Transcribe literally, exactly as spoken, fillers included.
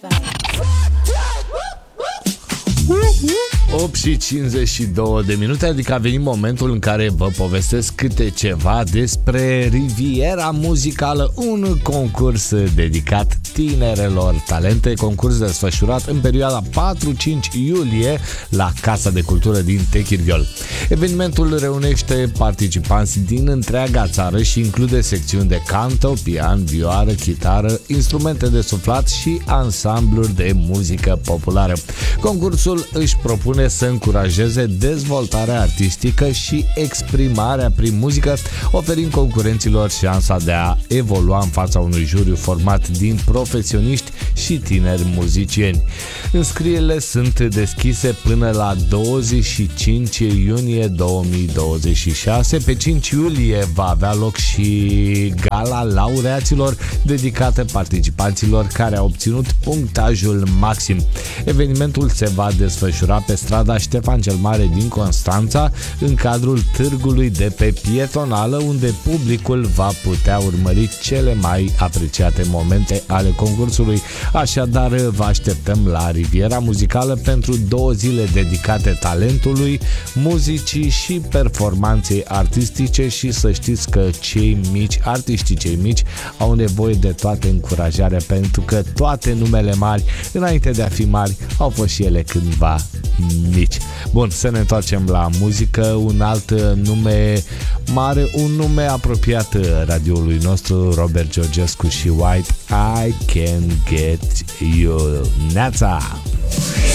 opt și cincizeci și două de minute, adică a venit momentul în care vă povestesc câte ceva despre Riviera Muzicală, un concurs dedicat tinerelor talente, concurs desfășurat în perioada patru cinci iulie la Casa de Cultură din Techirghiol. Evenimentul reunește participanți din întreaga țară și include secțiuni de canto, pian, vioară, chitară, instrumente de suflat și ansambluri de muzică populară. Concursul își propune să încurajeze dezvoltarea artistică și exprimarea prin muzică, oferind concurenților șansa de a evolua în fața unui juriu format din profesioniști și tineri muzicieni. Înscrierile sunt deschise până la douăzeci și cinci iunie două mii douăzeci și șase. Pe cinci iulie va avea loc și gala laureaților dedicată participanților care au obținut punctajul maxim. Evenimentul se va desfășura pe strada Ștefan cel Mare din Constanța, în cadrul târgului de pe Pietonală, unde publicul va putea urmări cele mai apreciate momente ale concursului. Așadar, vă așteptăm la Riviera Muzicală pentru două zile dedicate talentului, muzicii și performanței artistice, și să știți că cei mici, artiștii cei mici, au nevoie de toată încurajarea, pentru că toate numele mari, înainte de a fi mari, au fost și ele cândva mici. Bun, să ne întoarcem la muzică. Un alt nume mare, un nume apropiat radioului nostru, Robert Georgescu și White, I Can Get You. Neața!